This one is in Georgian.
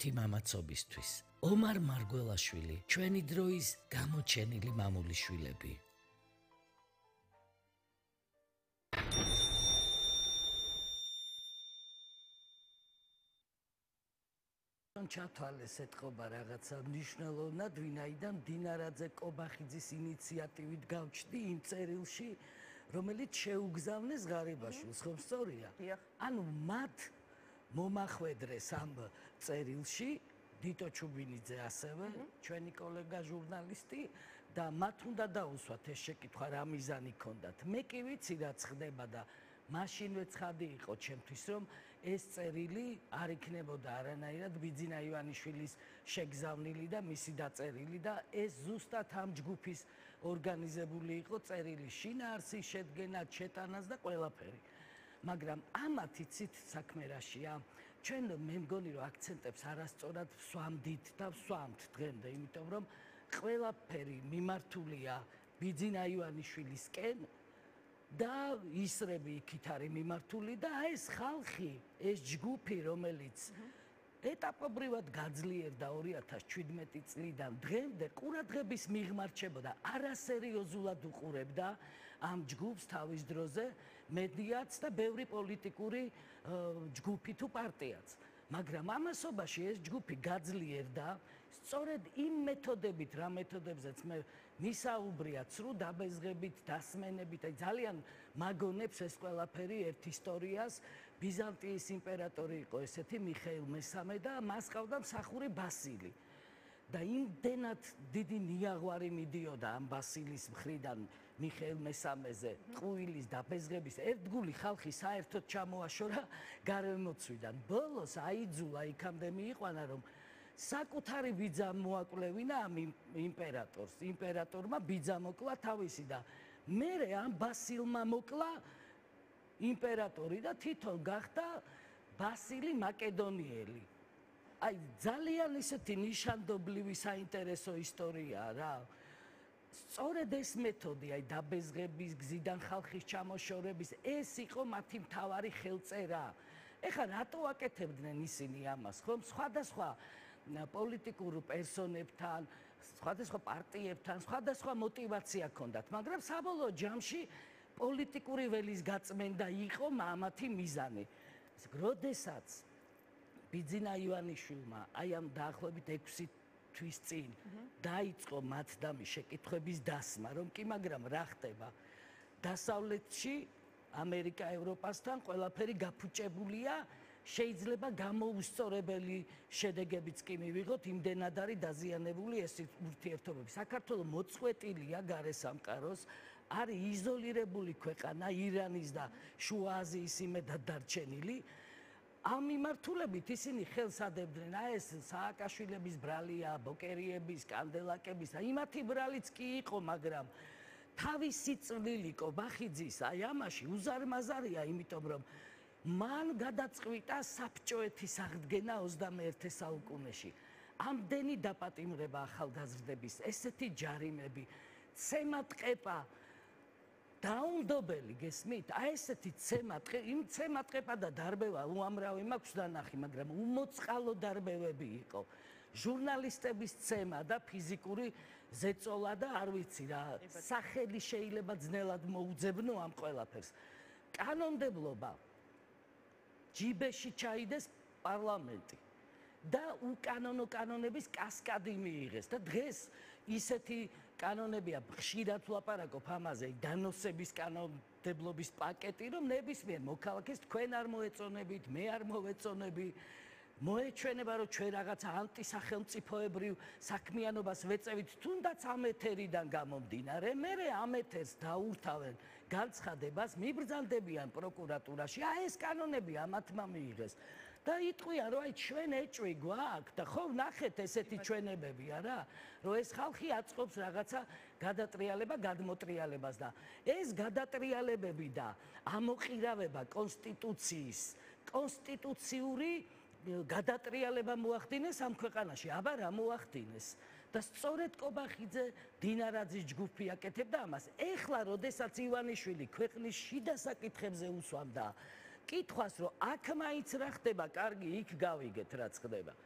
მათი მამაცობისთვის. ომარ მარგველაშვილი, ჩვენი დროის გამოჩენილი მამულიშვილები. ჩათვალეს ეთყობა რაღაცა მნიშვნელოვნად, ვინაიდან დინარაძე კობახიძის ინიციატივით გავჩნდი იმ წერილში, რომელიც შეუგზავნეს ღარიბაშვილს, ხომ სწორია? ანუ მათ მომახვედრეს ამ წერილში დიტო ჩუბინიძე ასევე, ჩვენი კოლეგა ჟურნალისტი და მათ უნდა დაუსვათ ეს შეკითხვა რა მიზანი ჰქონდათ. მე კი ვიცი რაც ხდება და მაშინვე ცხადი იყო ჩემთვის რომ ეს წერილი არ იქნებოდა არანაირად ბიძინა ივანიშვილის შეგზავნილი და მისი დაწერილი და ეს ზუსტად ამ ჯგუფის ორგანიზებული იყო წერილი შინაარსის შედგენა, ჩეტანას და ყველაფერი. მაგრამ ამათ იცით საქმე რაშია? ჩვენ მე მგონი რომ აქცენტებს არასწორად ვსვამდით და ვსვამთ დღემდე, იმიტომ რომ ყველაფერი მიმართულია ბიძინა ივანიშვილისკენ და ისრები იქით არის მიმართული და ეს ხალხი, ეს ჯგუფი, რომელიც ეტაპობრივად გაძლიერდა 2017 წლიდან დღემდე ყურადღების მიღმა რჩებოდა, არასერიოზულად უყურებდა ამ ჯგუფს თავის დროზე მედიაც და ბევრი პოლიტიკური ჯგუფი თუ პარტიაც. მაგრამ ამასობაში ეს ჯგუფი გაძლიერდა სწორედ იმ მეთოდებით, რა მეთოდებზეც მე მისაუბრია ცრუ დაბეზღებით, დასმენებით, აი ძალიან მაგონებს ეს ყველაფერი ერთ ისტორიას. ბიზანტიის იმპერატორი იყო ესეთი მიხეილ მესამე და მას ჰყავდა მსახური ბასილი. და იმდენად დიდი ნიაღვარი მიდიოდა ამ ბასილის მხრიდან მიხეილ მესამეზე ტყუილის დაბეზღების ერთგული ხალხი საერთოდ ჩამოაშორა გარემოცვიდან. ბოლოს აიძულა იქამდე მიიყვანა რომ საკუთარი ბიძა მოაკვლევინა ამ იმპერატორს. იმპერატორმა ბიძა მოკლა თავისი და მერე ამ ბასილმა მოკლა იმპერატორი და თვითონ გახდა ბასილი მაკედონიელი. აი ძალიან ისეთი ნიშანდობლივი საინტერესო ისტორიაა რა. სწორედ ეს მეთოდი, აი დაბეზღების გზიდან ხალხის ჩამოშორების, ეს იყო მათი მთავარი ხელწერა. ეხლა რატო აკეთებდნენ ისინი ამას, ხომ? სხვადასხვა პოლიტიკურ პერსონებთან, სხვადასხვა პარტიებთან, სხვადასხვა мотиваცია ჰქონდათ, მაგრამ საბოლოო ჯამში პოლიტიკური ველის გაწმენდა იყო მათი მიზანი. როდესაც ბიძინა ივანიშვილმა აი ამ დაახლოებით 6 თვის წინ დაიწყო მათდამი შეკითხვების დასმა, რომ კი მაგრამ რა ხდება დასავლეთში, ამერიკა, ევროპასთან ყველაფერი გაფუჭებულია, შეიძლება გამოუსწორებელი შედეგებიც კი მივიღოთ, იმდენად არის დაზიანებული ეს ურთიერთობები. საქართველოს მოწყვეტილია გარესამყაროს, არის იზოლირებული ქვეყანა ირანის და შუა აზიის იმედად დარჩენილი. ამ მიმართულებით ისინი ხელს ადებდნენ, ეს სააკაშვილების ბრალია, ბოკერიების, კანდელაკების, იმათი ბრალიც კი იყო, მაგრამ თავისი წვლილი კობახიძის აი ამაში უზარმაზარია, იმიტომ რომ მან გადაწყვიტა საბჭოეთის აღდგენა 21 საუკუნეში. ამდენი დაპატიმრება ახალგაზრდების, ესეთი ჯარიმები, ცემატყეპა დაუნდობელი გესმით? აი ესეთი ცემატყეპა და დარბევა უამრავი მაქვს დანახი, მაგრამ უმოწყალო დარბევები იყო. ჟურნალისტების ცემა და ფიზიკური ზეწოლა და არ ვიცი რა, სახელი შეიძლება ძნელად მოუძებნო ამ ყველაფერს. კანონმდებლობა ჯიბეში ჩაიდეს პარლამენტი და უკანონო კანონების კასკადი მიიღეს და დღეს ისეთი კანონებია, ხშირად ვლაპარაკობ ამაზე, დანოსების კანონმდებლობის პაკეტი, რომ ნებისმიერ მოქალაქეს თქვენ არ მოეწონებით, მე არ მოვეწონები, მოეჩვენება რომ ჩვენ რაღაცა ანტისახელმწიფოებრივ საქმიანობას ვეწევით, თუნდაც ამ ეთერიდან გამომდინარე, მერე ამ ეთერს დაურთავენ განცხადებას, მიბრძანდებიან პროკურატურაში, ეს კანონები ამათმა მიიღეს. და იტყვიან რომ აი ჩვენ ეჭვი გვაქვს და ხო ნახეთ ესეთი ჩვენებებია რა, რომ ეს ხალხი აწყობს რაღაცა გადატრიალება, გადმოტრიალებას და ეს გადატრიალებები და ამოყირავება კონსტიტუციის, კონსტიტუციური გადატრიალება მოახდინეს ამ ქვეყანაში, აბა რა მოახდინეს. და სწორედ კობახიძე, დინარაძის ჯგუფი აკეთებდა ამას. ეხლა როდესაც ივანიშვილი ქვეყნის შიდა საკითხებზე უსვამდა კითხვას, რომ აქ მაინც რა ხდება, კარგი, იქ გავიგეთ რაც ხდება.